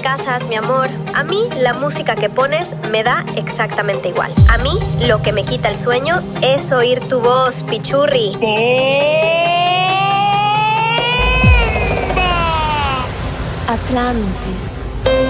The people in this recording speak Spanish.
casas, mi amor. A mí la música que pones me da exactamente igual. A mí lo que me quita el sueño es oír tu voz, pichurri. Atlantis.